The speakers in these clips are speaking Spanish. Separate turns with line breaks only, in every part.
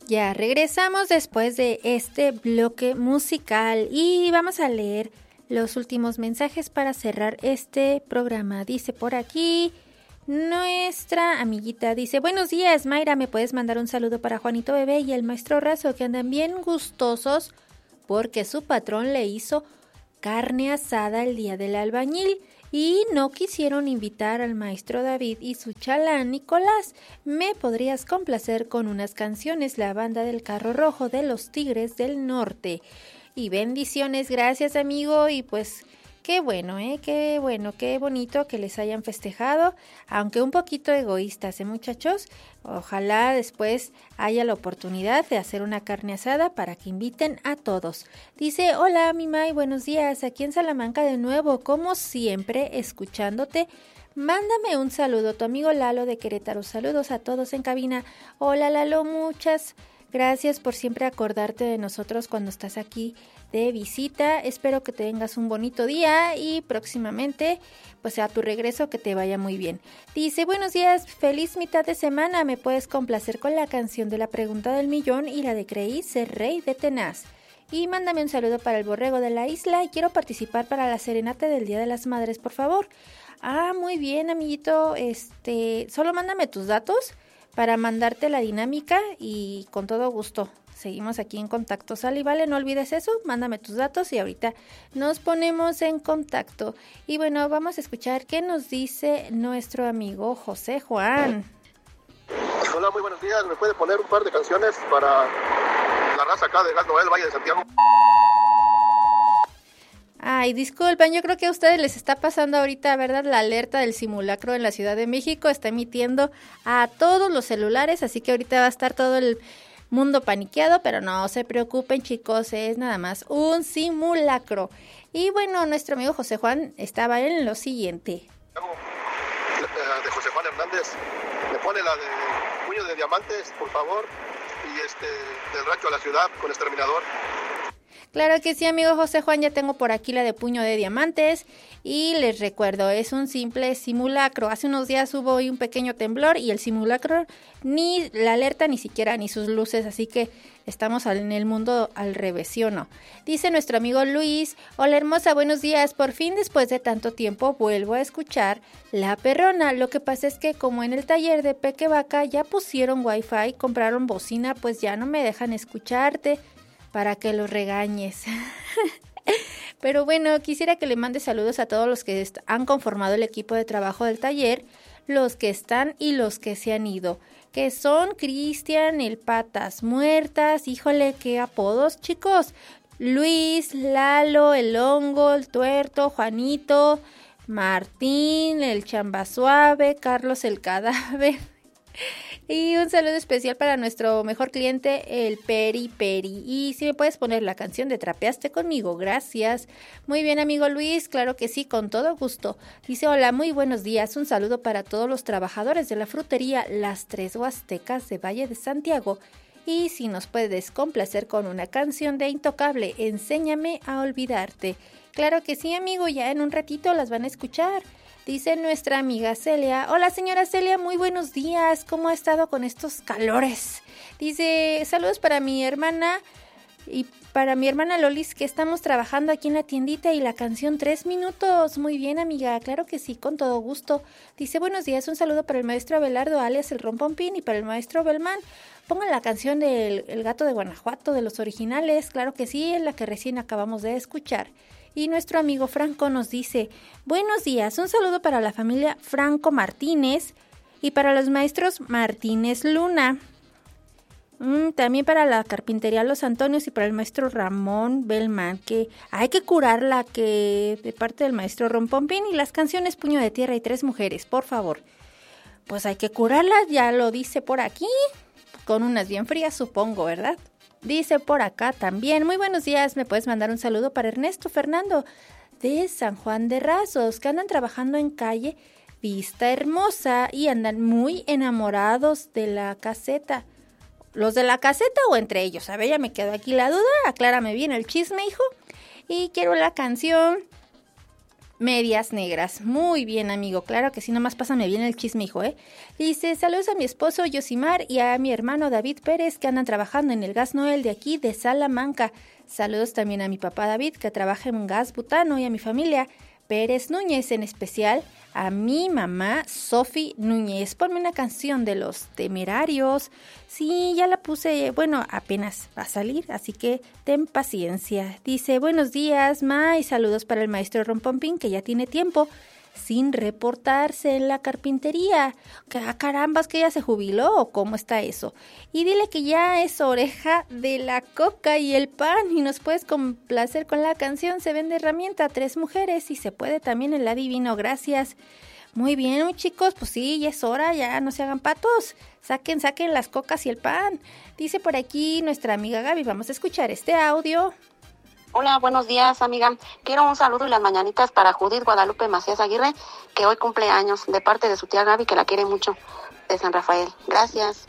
Ya regresamos después de este bloque musical y vamos a leer los últimos mensajes para cerrar este programa. Dice por aquí nuestra amiguita, dice: buenos días, Mayra, ¿me puedes mandar un saludo para Juanito Bebé y el maestro Razo, que andan bien gustosos porque su patrón le hizo carne asada el día del albañil y no quisieron invitar al maestro David y su chalán Nicolás? ¿Me podrías complacer con unas canciones, la banda del Carro Rojo de los Tigres del Norte? Y bendiciones, gracias amigo, y pues qué bueno, qué bonito que les hayan festejado, aunque un poquito egoístas, muchachos. Ojalá después haya la oportunidad de hacer una carne asada para que inviten a todos. Dice: hola, mi May, buenos días, aquí en Salamanca de nuevo, como siempre, escuchándote. Mándame un saludo, tu amigo Lalo de Querétaro. Saludos a todos en cabina. Hola Lalo, muchas gracias por siempre acordarte de nosotros cuando estás aquí de visita. Espero que tengas un bonito día y próximamente, pues a tu regreso, que te vaya muy bien. Dice: buenos días, feliz mitad de semana. ¿Me puedes complacer con la canción de la pregunta del millón y la de Creí ser rey de Tenaz? Y mándame un saludo para el borrego de la isla y quiero participar para la serenata del Día de las Madres, por favor. Ah, muy bien, amiguito. Solo mándame tus datos para mandarte la dinámica y con todo gusto seguimos aquí en contacto. Sale y vale, no olvides eso, mándame tus datos y ahorita nos ponemos en contacto. Y bueno, vamos a escuchar qué nos dice nuestro amigo José Juan.
Hola, muy buenos días. ¿Me puede poner un par de canciones para la raza acá de Gas Noel, Valle de Santiago?
Ay, disculpen, yo creo que a ustedes les está pasando ahorita, ¿verdad? La alerta del simulacro en la Ciudad de México está emitiendo a todos los celulares, así que ahorita va a estar todo el mundo paniqueado, pero no se preocupen, chicos, es nada más un simulacro. Y bueno, nuestro amigo José Juan estaba en lo siguiente.
De José Juan Hernández, me pone la de Puño de Diamantes, por favor, y del Rancho a la Ciudad con Exterminador.
Claro que sí, amigo José Juan, ya tengo por aquí la de Puño de Diamantes y les recuerdo, es un simple simulacro. Hace unos días hubo hoy un pequeño temblor y el simulacro, ni la alerta, ni siquiera, ni sus luces, así que estamos en el mundo al revés, ¿sí o no? Dice nuestro amigo Luis: hola hermosa, buenos días, por fin después de tanto tiempo vuelvo a escuchar La Perrona. Lo que pasa es que como en el taller de Peque Vaca ya pusieron wifi, compraron bocina, pues ya no me dejan escucharte para que los regañes. Pero bueno, quisiera que le mande saludos a todos los que han conformado el equipo de trabajo del taller, los que están y los que se han ido, que son Cristian, el Patas Muertas, híjole, qué apodos, chicos, Luis, Lalo, el Hongo, el Tuerto, Juanito, Martín, el Chamba Suave, Carlos el Cadáver. Y un saludo especial para nuestro mejor cliente, el Peri Peri. Y si me puedes poner la canción de Trapeaste conmigo, gracias. Muy bien, amigo Luis, claro que sí, con todo gusto. Dice: hola, muy buenos días. Un saludo para todos los trabajadores de la frutería Las Tres Huastecas de Valle de Santiago. Y si nos puedes complacer con una canción de Intocable, Enséñame a olvidarte. Claro que sí, amigo, ya en un ratito las van a escuchar. Dice nuestra amiga Celia: hola señora Celia, muy buenos días, ¿cómo ha estado con estos calores? Dice: saludos para mi hermana y para mi hermana Lolis, que estamos trabajando aquí en la tiendita, y la canción 3 minutos. Muy bien, amiga, claro que sí, con todo gusto. Dice: buenos días, un saludo para el maestro Abelardo, alias el Rompompín, y para el maestro Belmán. Pongan la canción del El Gato de Guanajuato, de los originales, claro que sí, es la que recién acabamos de escuchar. Y nuestro amigo Franco nos dice: buenos días, un saludo para la familia Franco Martínez y para los maestros Martínez Luna. También para la carpintería Los Antonios y para el maestro Ramón Belmán, que hay que curarla, que de parte del maestro Rompompín. Y las canciones Puño de Tierra y Tres Mujeres, por favor. Pues hay que curarlas, ya lo dice por aquí, con unas bien frías, supongo, ¿verdad? Dice por acá también: muy buenos días, ¿me puedes mandar un saludo para Ernesto Fernando de San Juan de Rasos, que andan trabajando en calle Vista Hermosa y andan muy enamorados de la caseta? ¿Los de la caseta o entre ellos? A ver, ya me quedó aquí la duda, aclárame bien el chisme, hijo. Y quiero la canción medias negras. Muy bien, amigo. Claro que sí, nomás pásame bien el chisme, hijo, ¿eh? Dice, saludos a mi esposo Yosimar y a mi hermano David Pérez, que andan trabajando en el Gas Noel de aquí, de Salamanca. Saludos también a mi papá David, que trabaja en Gas Butano, y a mi familia Pérez Núñez, en especial a mi mamá Sofi Núñez. Ponme una canción de Los Temerarios. Sí, ya la puse, bueno, apenas va a salir, así que ten paciencia. Dice, buenos días, Ma, y saludos para el maestro Rompompín, que ya tiene tiempo sin reportarse en la carpintería. Carambas, que ya se jubiló, ¿o cómo está eso? Y dile que ya es oreja de la coca y el pan, y nos puedes complacer con la canción Se Vende Herramienta, 3 mujeres, y se puede también el adivino. Gracias. Muy bien, chicos, pues sí, ya es hora, ya no se hagan patos. Saquen las cocas y el pan. Dice por aquí nuestra amiga Gaby, vamos a escuchar este audio.
Hola, buenos días, amiga. Quiero un saludo y las mañanitas para Judith Guadalupe Macías Aguirre, que hoy cumple años, de parte de su tía Gaby, que la quiere mucho, de San Rafael. Gracias.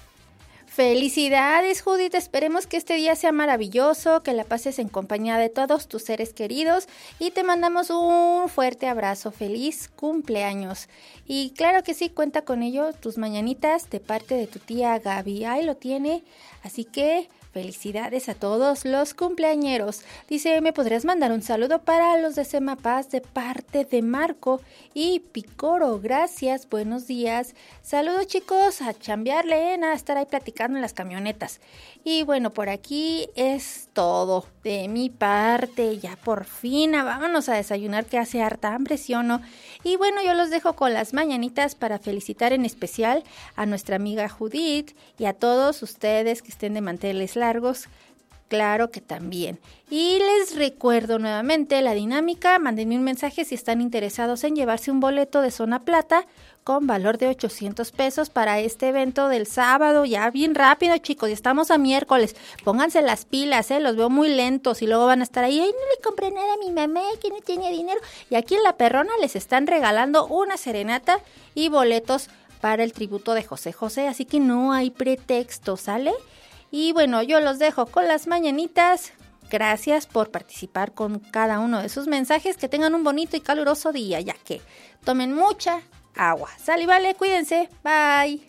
Felicidades, Judith. Esperemos que este día sea maravilloso, que la pases en compañía de todos tus seres queridos, y te mandamos un fuerte abrazo. Feliz cumpleaños. Y claro que sí, cuenta con ello tus mañanitas de parte de tu tía Gaby. Ahí lo tiene, así que felicidades a todos los cumpleañeros. Dice, ¿me podrías mandar un saludo para los de Semapaz de parte de Marco y Picoro? Gracias, buenos días. Saludos, chicos, a chambearle, a estar ahí platicando en las camionetas. Y bueno, por aquí es todo de mi parte. Ya por fin, vámonos a desayunar, que hace harta hambre, ¿sí o no? Y bueno, yo los dejo con las mañanitas para felicitar en especial a nuestra amiga Judith y a todos ustedes que estén de manteles largos. Claro que también. Y les recuerdo nuevamente la dinámica. Mándenme un mensaje si están interesados en llevarse un boleto de Zona Plata con valor de 800 pesos para este evento del sábado. Ya bien rápido, chicos, ya estamos a miércoles. Pónganse las pilas, los veo muy lentos y luego van a estar ahí. Ay, no le compré nada a mi mamá, que no tenía dinero. Y aquí en La Perrona les están regalando una serenata y boletos para el tributo de José José. Así que no hay pretexto, ¿sale? Y bueno, yo los dejo con las mañanitas. Gracias por participar con cada uno de sus mensajes. Que tengan un bonito y caluroso día, ya que tomen mucha agua. Sale y vale, cuídense. Bye.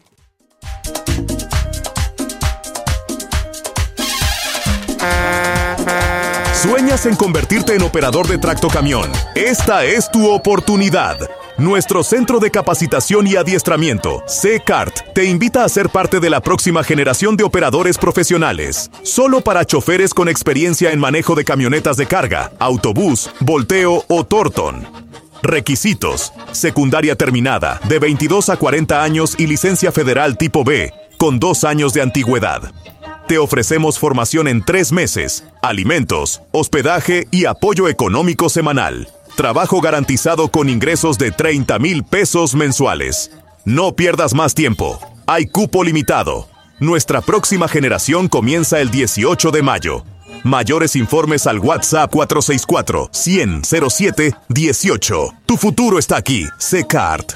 ¿Sueñas en convertirte en operador de tractocamión? Esta es tu oportunidad. Nuestro Centro de Capacitación y Adiestramiento, C-CART, te invita a ser parte de la próxima generación de operadores profesionales. Solo para choferes con experiencia en manejo de camionetas de carga, autobús, volteo o Torton. Requisitos: secundaria terminada, de 22 a 40 años y licencia federal tipo B, con 2 años de antigüedad. Te ofrecemos formación en 3 meses, alimentos, hospedaje y apoyo económico semanal. Trabajo garantizado con ingresos de 30,000 pesos mensuales. No pierdas más tiempo. Hay cupo limitado. Nuestra próxima generación comienza el 18 de mayo. Mayores informes al WhatsApp 464-100-07-18. Tu futuro está aquí. C-CART.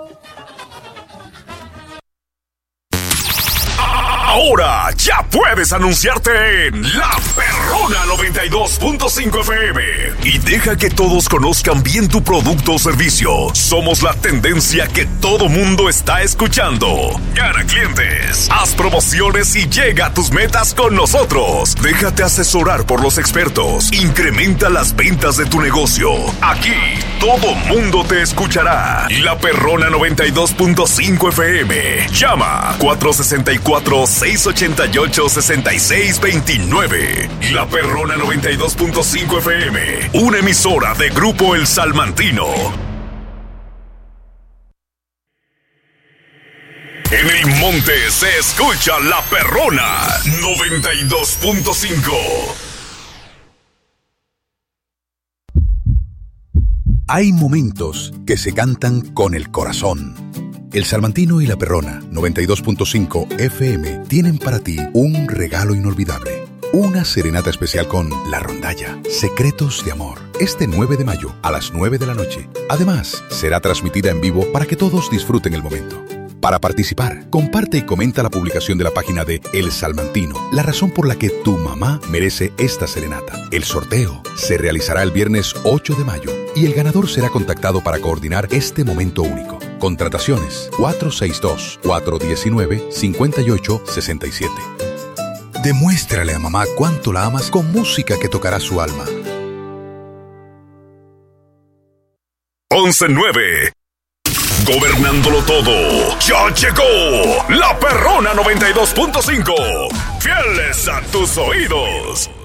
Ahora ya puedes anunciarte en La Perrona 92.5 FM y deja que todos conozcan bien tu producto o servicio. Somos la tendencia que todo mundo está escuchando. Gana clientes, haz promociones y llega a tus metas con nosotros. Déjate asesorar por los expertos. Incrementa las ventas de tu negocio. Aquí todo mundo te escuchará. La Perrona 92.5 FM. Llama 464-688-6629. La Perrona 92.5 FM. Una emisora de Grupo El Salmantino. En el monte se escucha La Perrona 92.5.
Hay momentos que se cantan con el corazón. El Salmantino y La Perrona 92.5 FM tienen para ti un regalo inolvidable. Una serenata especial con La Rondalla, Secretos de Amor, este 9 de mayo a las 9 de la noche. Además, será transmitida en vivo para que todos disfruten el momento. Para participar, comparte y comenta la publicación de la página de El Salmantino, la razón por la que tu mamá merece esta serenata. El sorteo se realizará el viernes 8 de mayo. y el ganador será contactado para coordinar este momento único. Contrataciones 462-419-5867. Demuéstrale a mamá cuánto la amas con música que tocará su alma.
11-9. Gobernándolo todo. Ya llegó la Perrona 92.5. Fieles a tus oídos.